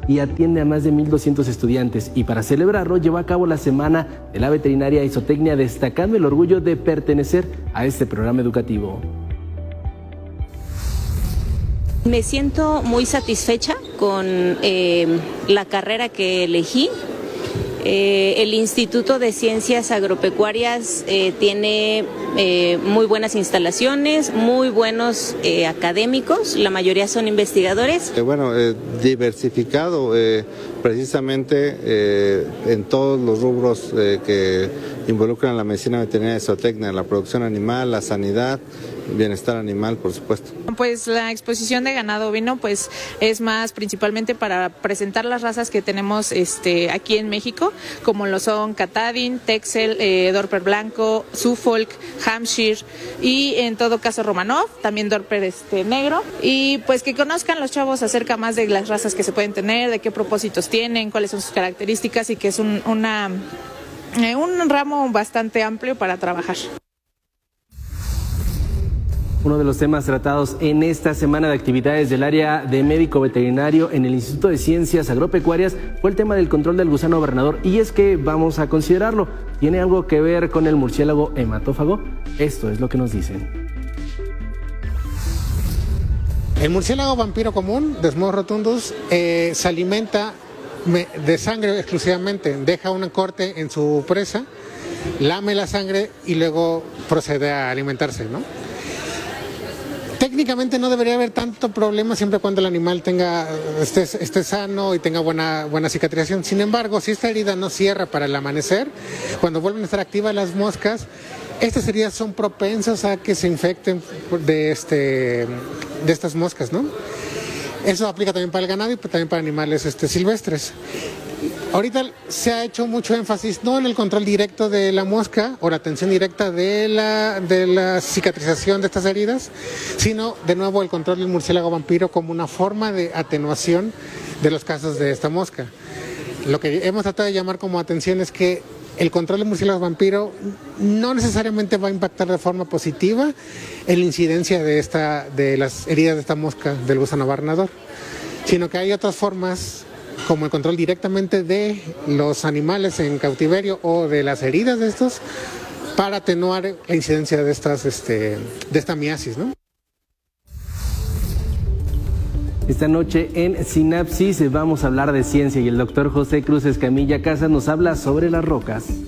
y atiende a más de 1,200 estudiantes. Y para celebrarlo llevó a cabo la Semana de la Veterinaria y Zootecnia, destacando el orgullo de pertenecer a este programa educativo. Me siento muy satisfecha con la carrera que elegí. El Instituto de Ciencias Agropecuarias tiene muy buenas instalaciones, muy buenos académicos, la mayoría son investigadores. Diversificado precisamente en todos los rubros que involucran la medicina veterinaria y zootecnia, la producción animal, la sanidad, bienestar animal, por supuesto. Pues la exposición de ganado ovino pues es más principalmente para presentar las razas que tenemos aquí en México, como lo son Katahdin, Texel, Dorper blanco, Suffolk, Hampshire y en todo caso Romanov, también Dorper negro, y pues que conozcan los chavos acerca más de las razas que se pueden tener, de qué propósitos tienen, cuáles son sus características y que es un ramo bastante amplio para trabajar. Uno de los temas tratados en esta semana de actividades del área de médico veterinario en el Instituto de Ciencias Agropecuarias fue el tema del control del gusano barrenador, y es que vamos a considerarlo. ¿Tiene algo que ver con el murciélago hematófago? Esto es lo que nos dicen. El murciélago vampiro común, Desmos rotundus, se alimenta de sangre exclusivamente. Deja un corte en su presa, lame la sangre y luego procede a alimentarse, ¿no? Técnicamente no debería haber tanto problema siempre cuando el animal esté sano y tenga buena cicatrización. Sin embargo, si esta herida no cierra para el amanecer, cuando vuelven a estar activas las moscas, estas heridas son propensas a que se infecten de estas moscas, ¿no? Eso aplica también para el ganado y también para animales silvestres. Ahorita se ha hecho mucho énfasis no en el control directo de la mosca o la atención directa de la cicatrización de estas heridas, sino de nuevo el control del murciélago vampiro como una forma de atenuación de los casos de esta mosca. Lo que hemos tratado de llamar como atención es que el control del murciélago vampiro no necesariamente va a impactar de forma positiva en la incidencia de las heridas de esta mosca del gusano barrenador, sino que hay otras formas, como el control directamente de los animales en cautiverio o de las heridas de estos, para atenuar la incidencia de esta miasis, ¿no? Esta noche en Sinapsis vamos a hablar de ciencia y el doctor José Cruz Escamilla Casas nos habla sobre las rocas.